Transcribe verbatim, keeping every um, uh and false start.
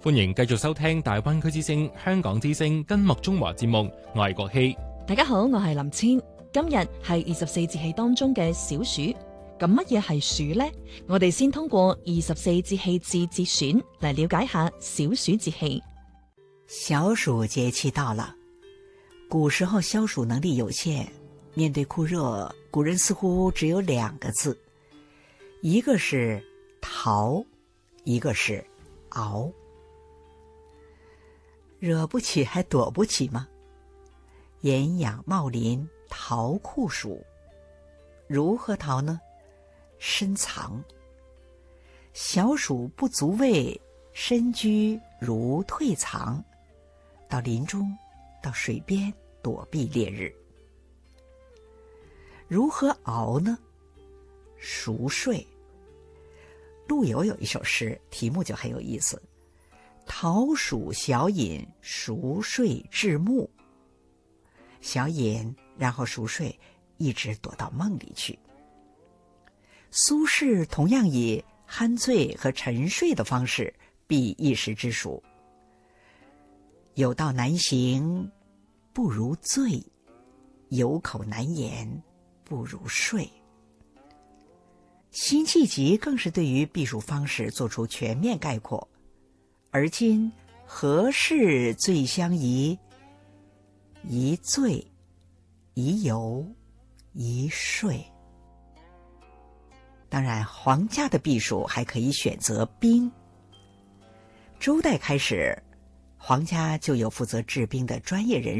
歡迎繼續收聽大灣區之聲香港之聲跟麥中華節目，我係國希。 大家好，我係林千。今日係二十四節氣當中嘅小暑，咁乜嘢係暑呢？我哋先通過二十四節氣字節選嚟了解下小暑節氣。 小暑節氣到了，古時候消暑能力有限，面對酷熱，古人似乎只有兩個字，一個是逃，一個是熬。惹不起還躲不起嗎？炎陽茂林，逃酷暑。如何逃呢？深藏。小暑不足畏，深居如退藏。到林中，到水邊躲避烈日。如何熬呢？熟睡。陆游有一首詩，題目就很有意思。逃暑小飲，熟睡至暮。小飲，然後熟睡，一直躲到夢裡去。蘇軾同樣以酣醉和沉睡的方式避一時之暑。有道難行，不如醉；有口難言，不如睡。辛棄疾更是對於避暑方式做出全面概括。而今何事最相宜？宜醉，宜遊，宜睡。當然，皇家的避暑還可以選擇兵。周代開始，皇家就有負責治兵的專業人